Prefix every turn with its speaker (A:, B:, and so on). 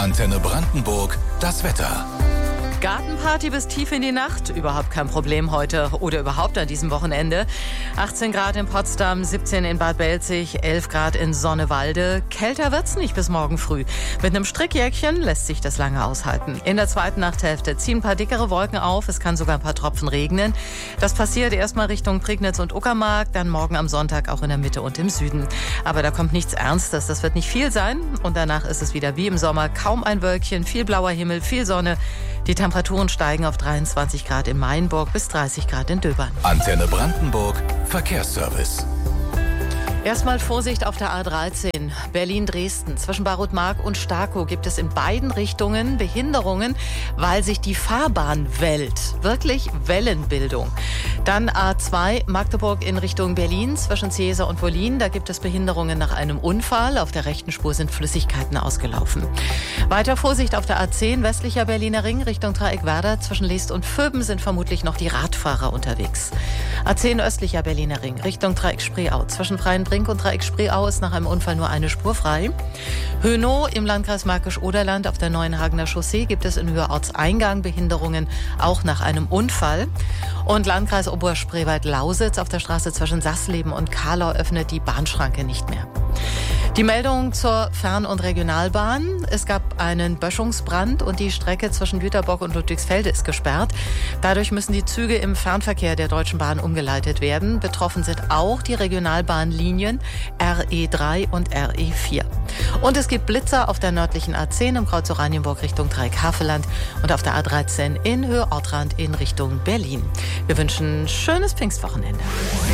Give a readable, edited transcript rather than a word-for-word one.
A: Antenne Brandenburg, das Wetter.
B: Gartenparty bis tief in die Nacht, überhaupt kein Problem heute oder überhaupt an diesem Wochenende. 18 Grad in Potsdam, 17 in Bad Belzig, 11 Grad in Sonnewalde. Kälter wird's nicht bis morgen früh. Mit einem Strickjäckchen lässt sich das lange aushalten. In der zweiten Nachthälfte ziehen ein paar dickere Wolken auf, es kann sogar ein paar Tropfen regnen. Das passiert erstmal Richtung Prignitz und Uckermark, dann morgen am Sonntag auch in der Mitte und im Süden. Aber da kommt nichts Ernstes, das wird nicht viel sein. Und danach ist es wieder wie im Sommer, kaum ein Wölkchen, viel blauer Himmel, viel Sonne. Die Temperaturen steigen auf 23 Grad in Mainburg bis 30 Grad in Döbern.
A: Antenne Brandenburg, Verkehrsservice.
B: Erstmal Vorsicht auf der A13 Berlin-Dresden. Zwischen Barutmark und Starkow gibt es in beiden Richtungen Behinderungen, weil sich die Fahrbahn wellt. Wirklich Wellenbildung. Dann A2 Magdeburg in Richtung Berlin zwischen Ziese und Wollin. Da gibt es Behinderungen nach einem Unfall. Auf der rechten Spur sind Flüssigkeiten ausgelaufen. Weiter Vorsicht auf der A10 westlicher Berliner Ring Richtung Dreieck Werder. Zwischen Leest und Vöben sind vermutlich noch die Radfahrer unterwegs. A10 östlicher Berliner Ring Richtung Dreieck Spreeau. Zwischen Freienbrink und Dreieck Spreeau ist nach einem Unfall nur eine Spur frei. Hönow im Landkreis Märkisch-Oderland auf der Neuenhagener Chaussee gibt es in Höhe Ortseingang Behinderungen, auch nach einem Unfall. Und Landkreis Oberspreewald-Lausitz auf der Straße zwischen Sassleben und Kahlau öffnet die Bahnschranke nicht mehr. Die Meldung zur Fern- und Regionalbahn. Es gab einen Böschungsbrand und die Strecke zwischen Jüterbock und Ludwigsfelde ist gesperrt. Dadurch müssen die Züge im Fernverkehr der Deutschen Bahn umgeleitet werden. Betroffen sind auch die Regionalbahnlinien RE3 und RE4. Und es gibt Blitzer auf der nördlichen A10 im Kreuz Oranienburg Richtung Dreieck-Havelland und auf der A13 in Höhe Ortrand in Richtung Berlin. Wir wünschen ein schönes Pfingstwochenende.